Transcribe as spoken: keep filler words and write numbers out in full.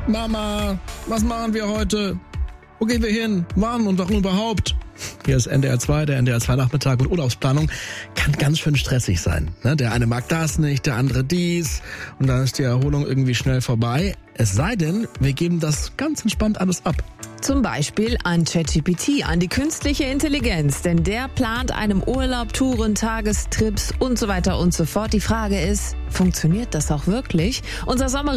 Mama, was machen wir heute? Wo gehen wir hin? Wann und warum überhaupt? Hier ist N D R zwei, der N D R zwei Nachmittag, und Urlaubsplanung kann ganz schön stressig sein. Der eine mag das nicht, der andere dies, und dann ist die Erholung irgendwie schnell vorbei. Es sei denn, wir geben das ganz entspannt alles ab. Zum Beispiel an ChatGPT, an die künstliche Intelligenz, denn der plant einem Urlaub, Touren, Tagestrips und so weiter und so fort. Die Frage ist, funktioniert das auch wirklich? Unser Sommer